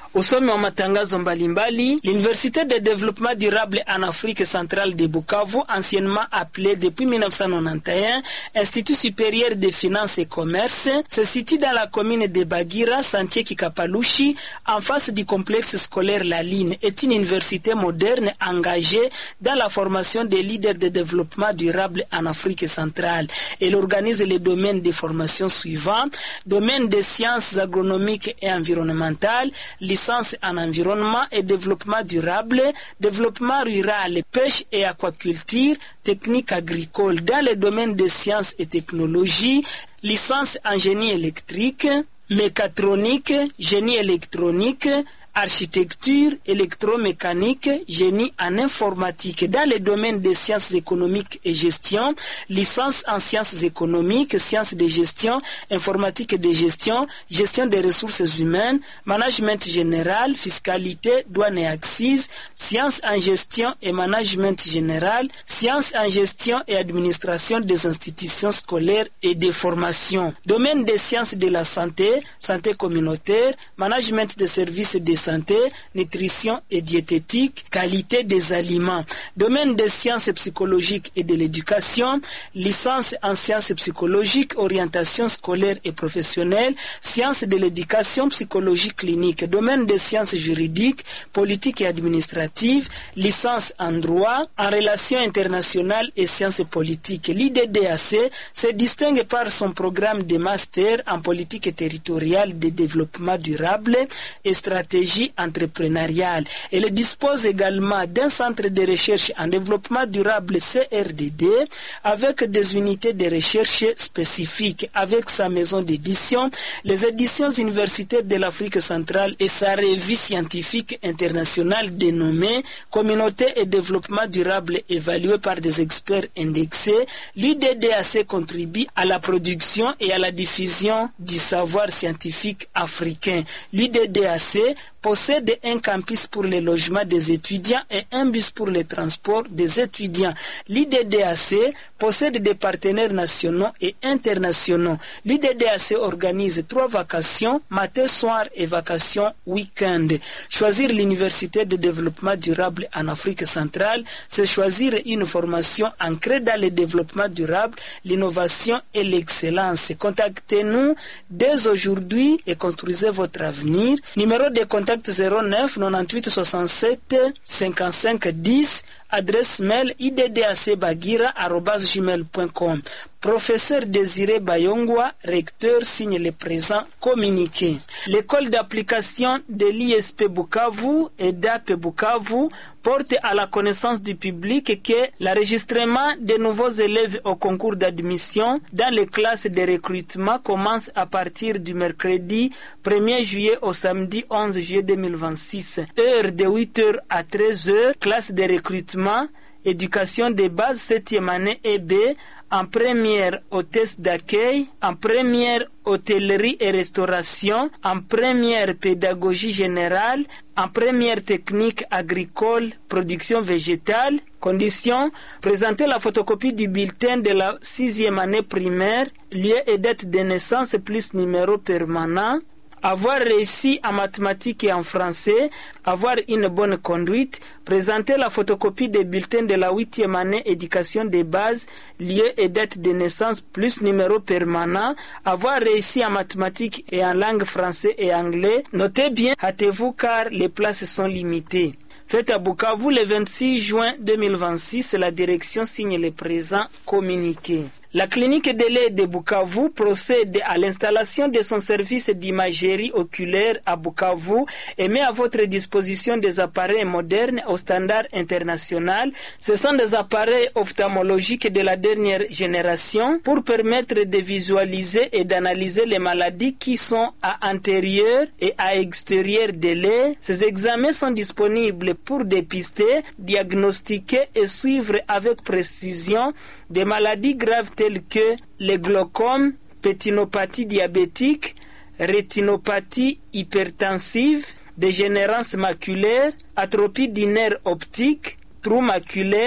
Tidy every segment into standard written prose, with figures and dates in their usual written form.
Usomi wa matangazo mbalimbali. L'Université de développement durable en Afrique centrale de Bukavu, anciennement appelée depuis 1991 Institut supérieur des finances et commerce, se situe dans la commune de Bagira, Sentier Kikapalushi, en face du complexe scolaire La Line. Est une université moderne engagée dans la formation des leaders de développement durable en Afrique centrale. Elle organise les domaines de formation suivants: domaine des sciences agronomiques et environnementales, licence en environnement et développement durable, développement rural, pêche et aquaculture, technique agricole. Dans le domaine des sciences et technologies, licence en génie électrique, mécatronique, génie électronique, architecture, électromécanique, génie en informatique. Dans le domaine des sciences économiques et gestion, licence en sciences économiques, sciences de gestion, informatique et de gestion, gestion des ressources humaines, management général, fiscalité, douane et accises, sciences en gestion et management général, sciences en gestion et administration des institutions scolaires et des formations. Domaine des sciences de la santé, santé communautaire, management des services de santé, nutrition et diététique, qualité des aliments. Domaine des sciences psychologiques et de l'éducation, licence en sciences psychologiques, orientation scolaire et professionnelle, sciences de l'éducation, psychologie clinique. Domaine des sciences juridiques, politique et administrative, licence en droit, en relations internationales et sciences politiques. L'IDDAC se distingue par son programme de master en politique territoriale de développement durable et stratégie entrepreneuriale. Elle dispose également d'un centre de recherche en développement durable CRDD avec des unités de recherche spécifiques, avec sa maison d'édition, les éditions universitaires de l'Afrique centrale et sa revue scientifique internationale dénommée Communauté et développement durable évaluée par des experts indexés. L'IDDAC contribue à la production et à la diffusion du savoir scientifique africain. L'IDDAC possède un campus pour le logement des étudiants et un bus pour le transport des étudiants. L'IDDAC possède des partenaires nationaux et internationaux. L'IDDAC organise 3 vacations, matin, soir et vacations week-end. Choisir l'Université de développement durable en Afrique centrale, c'est choisir une formation ancrée dans le développement durable, l'innovation et l'excellence. Contactez-nous dès aujourd'hui et construisez votre avenir. Numéro de contact 09 98 67 55 10. Adresse mail iddacbagira@gmail.com. Professeur Désiré Bayongwa, recteur, signe le présent communiqué. L'école d'application de l'ISP Bukavu et d'AP Bukavu porte à la connaissance du public que l'enregistrement des nouveaux élèves au concours d'admission dans les classes de recrutement commence à partir du mercredi 1er juillet au samedi 11 juillet 2026. Heure de 8h à 13h, classe de recrutement, éducation de base 7e année EB, en première hôtesse d'accueil, en première hôtellerie et restauration, en première pédagogie générale, en première technique agricole, production végétale. Condition: présenter la photocopie du bulletin de la 6e année primaire, lieu et date de naissance plus numéro permanent. Avoir réussi en mathématiques et en français, avoir une bonne conduite, présenter la photocopie des bulletins de la 8e année éducation de base, lieu et date de naissance plus numéro permanent, avoir réussi en mathématiques et en langue français et anglais. Notez bien, hâtez-vous car les places sont limitées. Faites à Bukavu le 26 juin 2026, la direction signe le présent communiqué. La clinique de lait de Bukavu procède à l'installation de son service d'imagerie oculaire à Bukavu et met à votre disposition des appareils modernes au standard international. Ce sont des appareils ophtalmologiques de la dernière génération pour permettre de visualiser et d'analyser les maladies qui sont à intérieur et à extérieur de lait. Ces examens sont disponibles pour dépister, diagnostiquer et suivre avec précision des maladies graves telles que le glaucome, pétinopathie diabétique, rétinopathie hypertensive, dégénérance maculaire, atrophie du nerf optique, trou maculaire,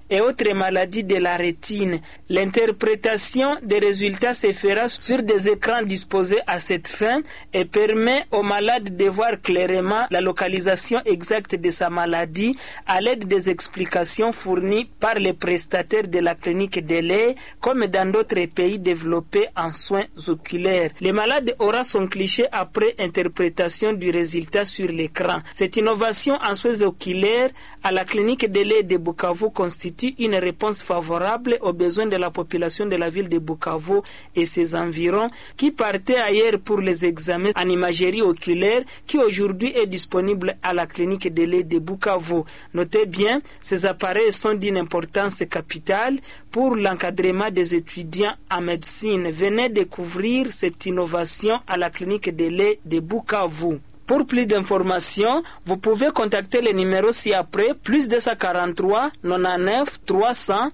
et autres maladies de la rétine. L'interprétation des résultats se fera sur des écrans disposés à cette fin et permet au malade de voir clairement la localisation exacte de sa maladie à l'aide des explications fournies par les prestataires de la clinique de l'œil, comme dans d'autres pays développés en soins oculaires. Le malade aura son cliché après interprétation du résultat sur l'écran. Cette innovation en soins oculaires à la clinique de l'œil de Bukavu constitue une réponse favorable aux besoins de la population de la ville de Bukavu et ses environs qui partaient ailleurs pour les examens en imagerie oculaire qui aujourd'hui est disponible à la clinique de l'œil de Bukavu. Notez bien, ces appareils sont d'une importance capitale pour l'encadrement des étudiants en médecine. Venez découvrir cette innovation à la clinique de l'œil de Bukavu. Pour plus d'informations, vous pouvez contacter le numéro ci-après, plus 243 99 300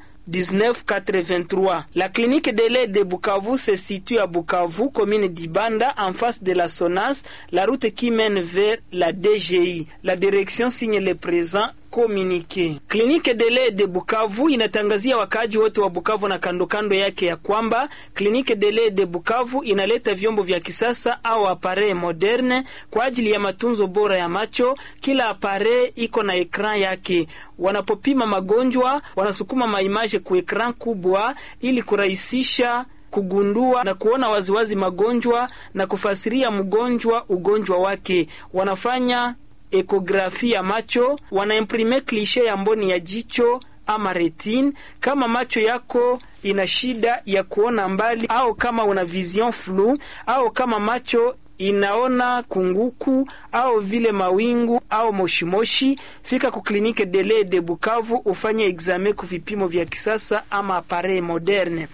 1983. La clinique de l'œil de Bukavu se situe à Bukavu, commune d'Ibanda, en face de la SONAS, la route qui mène vers la DGI. La direction signe le présent communiqué. Kliniki de l'œil de Bukavu inatangazia wakaaji wote wa Bukavu na kando kando yake ya kwamba kliniki de l'œil de Bukavu inaleta vyombo vya kisasa au apare moderne kwa ajili ya matunzo bora ya macho. Kila apare iko na ekran yake. Wanapopima magonjwa, wanasukuma maimaje ku ekran kubwa ili kurahisisha kugundua na kuona waziwazi magonjwa na kufasiria mgonjwa ugonjwa wake. Wanafanya ekografi ya macho, wanaimprime klishe ya mboni ya jicho ama retine. Kama macho yako ina shida ya kuona mbali au kama una vision flou au kama macho inaona kunguku au vile mawingu au moshimoshi, fika ku klinike de l'œil de Bukavu ufanye examen ku vipimo vya kisasa ama appareil moderne.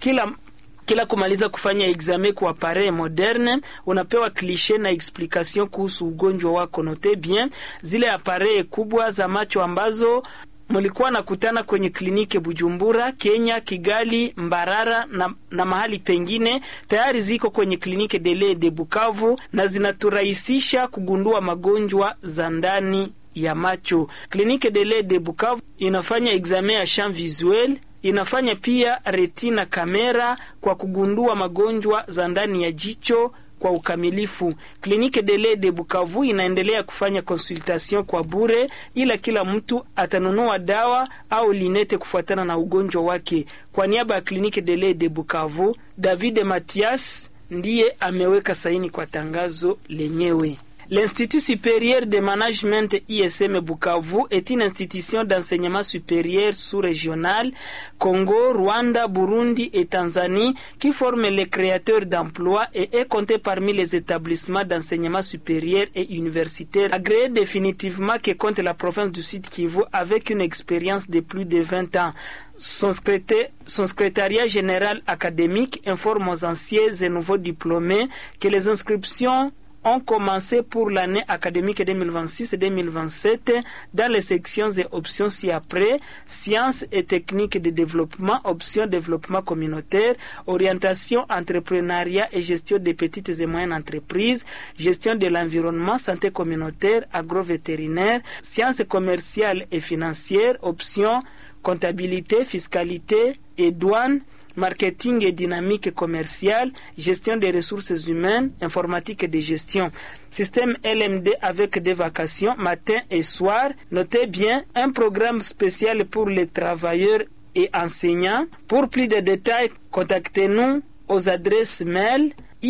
Kila kumaliza kufanya examen kwa appareil moderne, unapewa cliché na explication kuhusu ugonjwa wako. Note bien, zile appareil kubwa za macho ambazo mulikuwa nakutana kwenye kliniki Bujumbura, Kenya, Kigali, Mbarara na mahali pengine, tayari ziko kwenye kliniki de l'œil de Bukavu na zinaturahisisha kugundua magonjwa za ndani ya macho. Kliniki de l'œil de Bukavu inafanya examen ya champ visuel, inafanya pia retina kamera kwa kugundua magonjwa za ndani ya jicho kwa ukamilifu. Kliniki de l'œil de Bukavu inaendelea kufanya consultation kwa bure, ila kila mtu atanunua dawa au linete kufuatana na ugonjwa wake. Kwa niaba ya kliniki de l'œil de Bukavu, David Mathias ndiye ameweka saini kwa tangazo lenyewe. L'Institut supérieur de management ISM Bukavu est une institution d'enseignement supérieur sous-régional Congo, Rwanda, Burundi et Tanzanie qui forme les créateurs d'emplois et est compté parmi les établissements d'enseignement supérieur et universitaire agréés définitivement que compte la province du Sud Kivu avec une expérience de plus de 20 ans. Son secrétariat général académique informe aux anciens et nouveaux diplômés que les inscriptions ont commencé pour l'année académique 2026-2027 dans les sections et options ci-après: sciences et techniques de développement, option développement communautaire, orientation entrepreneuriat et gestion des petites et moyennes entreprises, gestion de l'environnement, santé communautaire, agrovétérinaire, sciences commerciales et financières, option comptabilité, fiscalité et douane, marketing et dynamique commerciale, gestion des ressources humaines, informatique et de gestion. Système LMD avec des vacations matin et soir. Notez bien, un programme spécial pour les travailleurs et enseignants. Pour plus de détails, contactez-nous aux adresses mail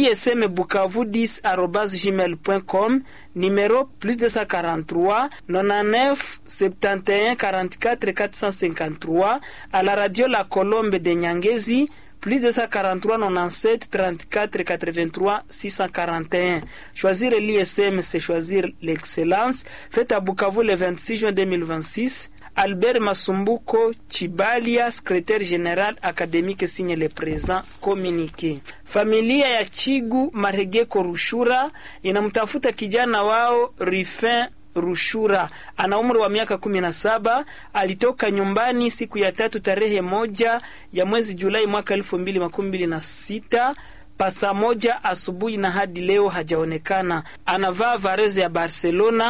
ismbukavu10@gmail.com, numéro plus 243 99 71 44 453, à la radio La Colombe de Nyangezi, plus 243 97 34 83 641. Choisir l'ISM, c'est choisir l'excellence. Faites à Bukavu le 26 juin 2026. Albert Masumbuko Chibalia, secrétaire général académique, signe le présent communiqué. Familia ya Chigu Maregeko Rushura inamtafuta kijana wao Rifin Rushura. Ana umri wa miaka 17. Alitoka nyumbani siku ya 3 tarehe 1 ya mwezi Julai mwaka 2026 pasa 1 asubuhi na hadi leo hajaonekana. Anavaa vareze ya Barcelona.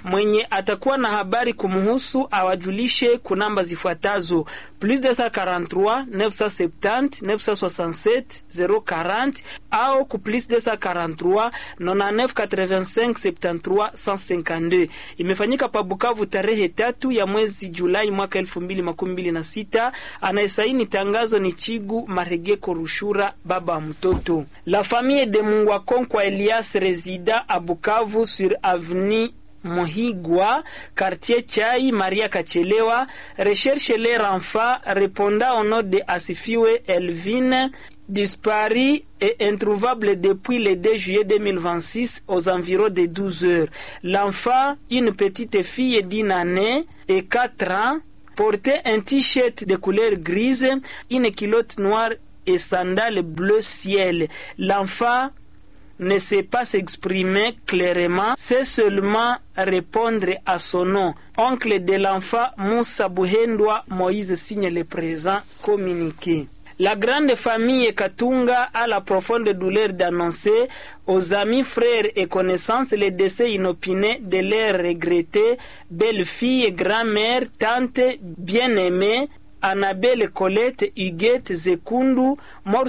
Mwenye atakuwa na habari kumhusu awajulishe kunamba zifuatazo: +243 970 967 040 au ku +243 99 85 73 152. Imefanyika pa Bukavu tarehe 3 ya mwezi Julai mwaka 2026. Anayesaini tangazo ni Chigu Maregeko Rushura, baba wa mtoto. La famille de Mungwakonkwa Elias résida à Bukavu sur avenue Mohigwa, quartier Chai, Maria Kachelewa, recherche leur enfant répondant au nom de Asifiwe Elvine, disparu et introuvable depuis le 2 juillet 2026 aux environs de 12 heures. L'enfant, une petite fille d'1 année et 4 ans, portait un t-shirt de couleur grise, une culotte noire et sandales bleu ciel. L'enfant ne sait pas s'exprimer clairement, c'est seulement répondre à son nom. Oncle de l'enfant, Moussa Buhendwa Moïse signe le présent communiqué. La grande famille Katunga a la profonde douleur d'annoncer aux amis, frères et connaissances le décès inopiné de leur regrettée belle-fille, grand-mère, tante, bien-aimée, Annabelle Colette Huguette Zekundu, mort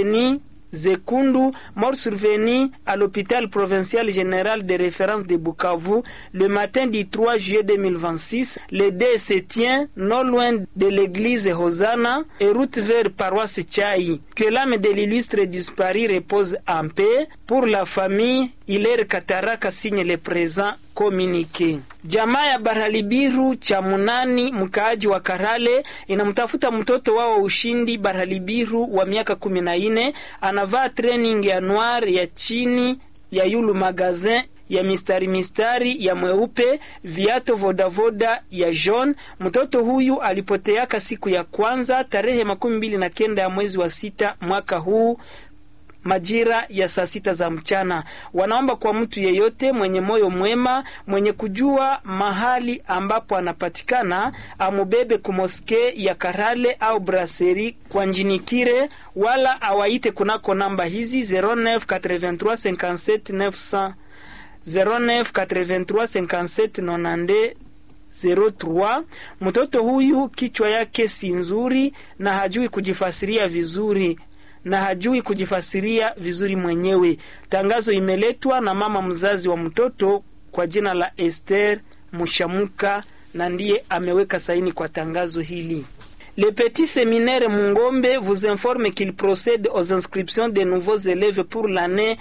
survenu à l'hôpital provincial général de référence de Bukavu le matin du 3 juillet 2026. Le deuil se tient non loin de l'église Hosanna et route vers paroisse Chai. Que l'âme de l'illustre disparu repose en paix. Pour la famille, Hilaire Kataraka signe le présent communiqué. Jamaa ya Barhalibiru Chamunani, mkaaji wa Karale, inamtafuta mtoto wao Ushindi Barhalibiru wa miaka 14. Anavaa training ya noir ya chini ya yulu magazin ya mistari ya mweupe, viato voda ya jaune. Mtoto huyu alipoteaka siku ya kwanza tarehe 29 ya mwezi wa 6 mwaka huu majira ya saa 6 za mchana. Wanaomba kwa mtu yeyote mwenye moyo mwema, mwenye kujua mahali ambapo anapatikana, amubebe kumoske ya Karale au brasserie kwa Njinikire, wala awaite kunako namba hizi 09 83 57 900 09 83 57 92 03. Mtoto huyu kichwa yake si nzuri na hajui kujifasiria vizuri mwenyewe. Tangazo imeletwa na mama mzazi wa mtoto kwa jina la Esther Mushamuka na ndiye ameweka saini kwa tangazo hili. Le petit séminaire Mungombe vous informe qu'il procède aux inscriptions de nouveaux élèves pour l'année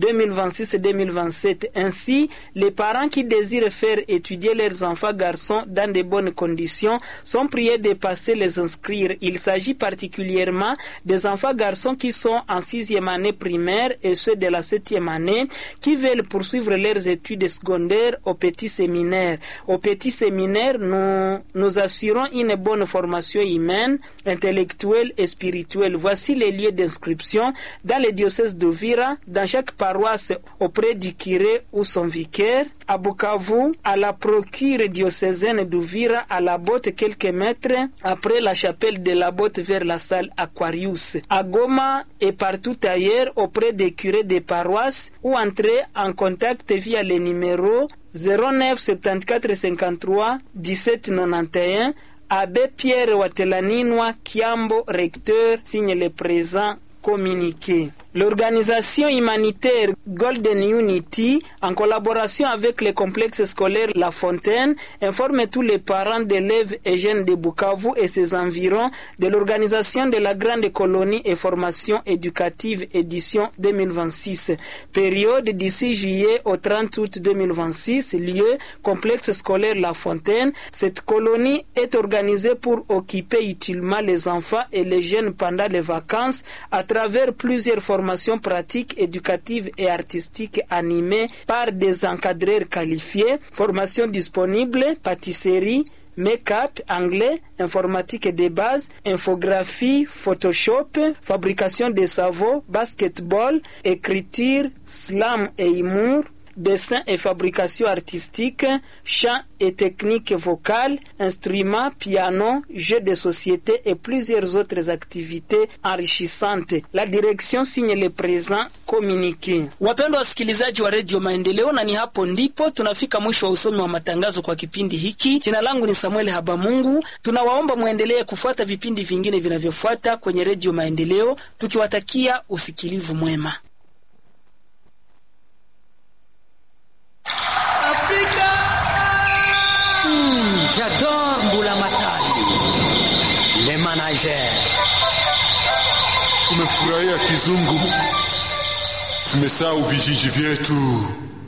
2026-2027. Ainsi, les parents qui désirent faire étudier leurs enfants garçons dans de bonnes conditions sont priés de passer les inscrire. Il s'agit particulièrement des enfants garçons qui sont en 6e année primaire et ceux de la 7e année qui veulent poursuivre leurs études secondaires au petit séminaire. Au petit séminaire, nous assurons une bonne formation humaine, intellectuelle et spirituelle. Voici les lieux d'inscription dans le diocèse d'Uvira, dans chaque paroisse auprès du curé ou son vicaire. À Bukavu, à la procure diocésaine d'Uvira, à la Botte, quelques mètres après la chapelle de la Botte vers la salle Aquarius. À Goma et partout ailleurs auprès des curés des paroisses ou entrer en contact via les numéros 09 74 53 17 91. Abbé Pierre Watelaninwa Kiambo, recteur, signe le présent communiqué. L'organisation humanitaire Golden Unity, en collaboration avec le complexe scolaire La Fontaine, informe tous les parents d'élèves et jeunes de Bukavu et ses environs de l'organisation de la Grande Colonie et Formation Éducative édition 2026. Période d'ici juillet au 30 août 2026, lieu complexe scolaire La Fontaine. Cette colonie est organisée pour occuper utilement les enfants et les jeunes pendant les vacances à travers plusieurs formations pratiques, éducatives et artistiques animées par des encadreurs qualifiés, formations disponibles, pâtisserie, make-up, anglais, informatique de base, infographie, Photoshop, fabrication de savons, basketball, écriture, slam et humour. dessin et fabrication artistique, chant et technique vocale, instruments, piano, jeux de société et plusieurs autres activités enrichissantes. La direction signe le présent communiqué. Wapendwa wasikilizaji wa Radio Maendeleo, na ni hapo ndipo tunafika mwisho wa usomi wa matangazo kwa kipindi hiki. Jina langu ni Samuel Habamungu. Tunawaomba muendelee kufuata vipindi vingine vinavyofuata kwenye Radio Maendeleo, tukiwatakia usikilivu mwema. Afrika! J'adore Mbula Matali. Les managers. Tumefurahia kizungu. Tumesahau vijiji vyetu.